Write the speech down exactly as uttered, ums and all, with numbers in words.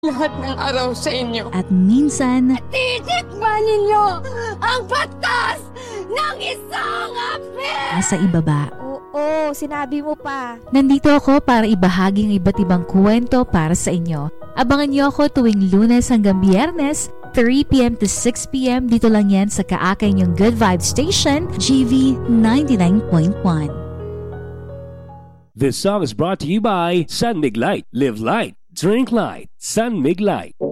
lahat ng araw sa inyo. At minsan, titikman ninyo ang batas ng isang api! nasa ibaba. Oo, sinabi mo pa. Nandito ako para ibahagi ang iba't ibang kwento para sa inyo. Abangan niyo ako tuwing Lunes hanggang Biyernes, three p.m. to six p.m. Dito lang yan sa kaakay niyong Good Vibes Station, G V ninety-nine point one. This song is brought to you by San Mig Light. Live light, drink light. San Mig Light.